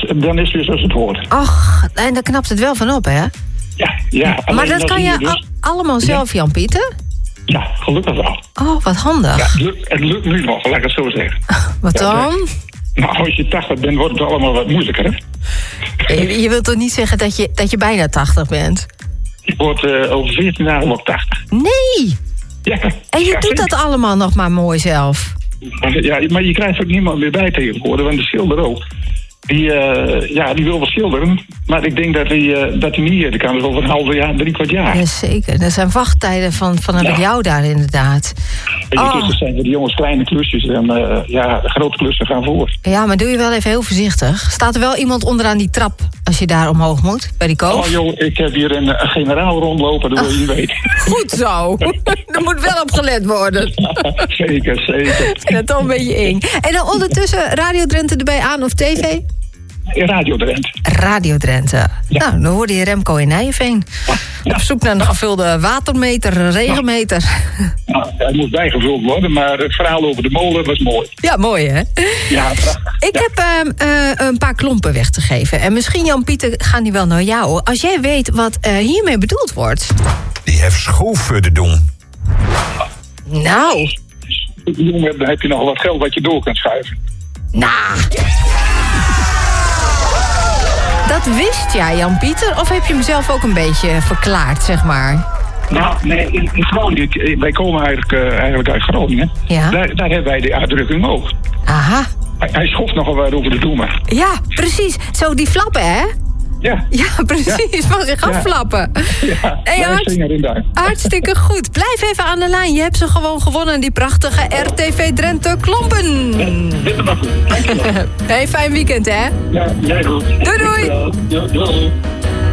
dan is het weer zoals het hoort. Ach, en daar knapt het wel van op, hè? Ja. Maar dat kan je allemaal zelf, Jan-Pieter? Ja, gelukkig wel. Oh, wat handig. Ja, het lukt nu nog, laat ik het zo zeggen. Wat dan? Nou, als je 80 bent, wordt het allemaal wat moeilijker, hè? Je wilt toch niet zeggen dat je bijna 80 bent? Je wordt over 14 dagen nog 80. Nee! Ja. En je doet dat allemaal nog maar mooi zelf. Ja, maar je krijgt ook niemand meer bij tegenwoordig, want de schilder ook. Die wil wel schilderen, maar ik denk dat hij niet eerder kan. Dus over een half jaar, 3/4 jaar. Jazeker, er zijn wachttijden van jou daar inderdaad. En die klussen zijn voor de jongens kleine klusjes en de grote klussen gaan voor. Ja, maar doe je wel even heel voorzichtig. Staat er wel iemand onderaan die trap als je daar omhoog moet, bij die koof? Oh joh, ik heb hier een generaal rondlopen, dat wil je niet weten. Goed zo, er moet wel op gelet worden. Zeker. Ik vind het toch een beetje eng. En dan ondertussen Radio Drenthe erbij aan of tv? Radio Drenthe. Radio Drenthe. Ja. Nou, dan hoorde je Remco in Nijeveen. Ja. Op zoek naar een gevulde watermeter, regenmeter. Nou, hij moet bijgevuld worden, maar het verhaal over de molen was mooi. Ja, mooi hè? Ja, prachtig. Ik heb een paar klompen weg te geven. En misschien, Jan-Pieter, gaan die wel naar jou. Als jij weet wat hiermee bedoeld wordt. Die heeft schroeven te doen. Nou. Jongen, dan heb je nog wat geld wat je door kunt schuiven. Nou. Dat wist jij, Jan-Pieter? Of heb je hem zelf ook een beetje verklaard, zeg maar? Nou, nee, in Groningen, wij komen eigenlijk uit Groningen. Ja. Daar hebben wij de uitdrukking ook. Aha. Hij schoft nogal wat over de doemer. Ja, precies. Zo die flappen, hè? Ja. Ja, precies. Van zich aflappen. Ja, hey, hartstikke goed. Blijf even aan de lijn. Je hebt ze gewoon gewonnen, die prachtige RTV Drenthe klompen. Dit is maar goed. Hey, fijn weekend, hè? Ja, jij goed. Doei, doei. Ja, doei.